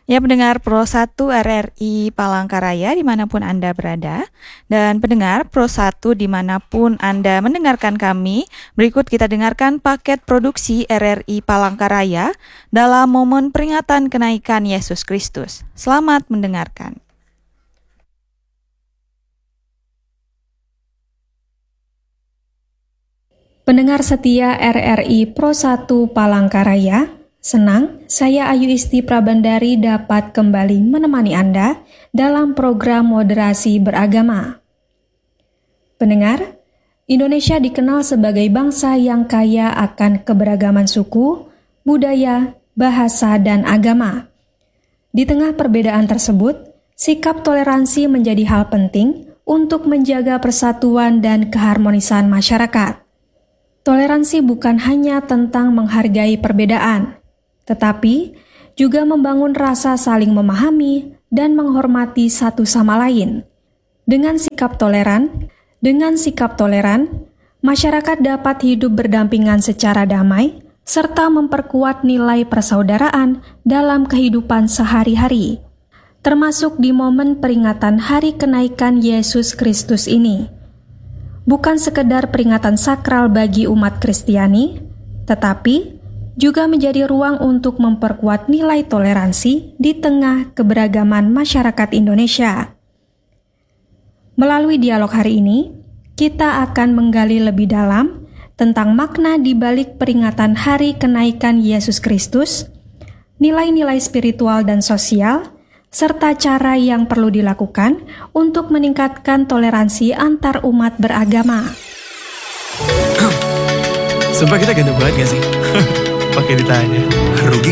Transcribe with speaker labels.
Speaker 1: Ya, pendengar Pro 1 RRI Palangkaraya dimanapun Anda berada, dan pendengar Pro 1 dimanapun Anda mendengarkan kami, berikut kita dengarkan paket produksi RRI Palangkaraya dalam momen peringatan kenaikan Yesus Kristus. Selamat mendengarkan.
Speaker 2: Pendengar setia RRI Pro 1 Palangkaraya, senang saya Ayu Isti Prabandari dapat kembali menemani Anda dalam program moderasi beragama. Pendengar, Indonesia dikenal sebagai bangsa yang kaya akan keberagaman suku, budaya, bahasa, dan agama. Di tengah perbedaan tersebut, sikap toleransi menjadi hal penting untuk menjaga persatuan dan keharmonisan masyarakat. Toleransi bukan hanya tentang menghargai perbedaan, tetapi juga membangun rasa saling memahami dan menghormati satu sama lain. Dengan sikap toleran, masyarakat dapat hidup berdampingan secara damai serta memperkuat nilai persaudaraan dalam kehidupan sehari-hari, termasuk di momen peringatan Hari Kenaikan Yesus Kristus ini. Bukan sekedar peringatan sakral bagi umat Kristiani, tetapi juga menjadi ruang untuk memperkuat nilai toleransi di tengah keberagaman masyarakat Indonesia. Melalui dialog hari ini, kita akan menggali lebih dalam tentang makna di balik peringatan Hari Kenaikan Yesus Kristus, nilai-nilai spiritual dan sosial, serta cara yang perlu dilakukan untuk meningkatkan toleransi antar umat beragama.
Speaker 3: Sumpah kita ganteng banget gak sih? Pakai ditanya. Rugi